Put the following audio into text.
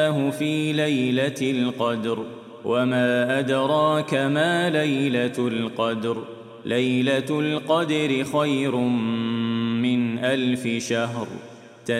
في ليلة القدر وما أدراك ما ليلة القدر ليلة القدر خير من 1000 شهر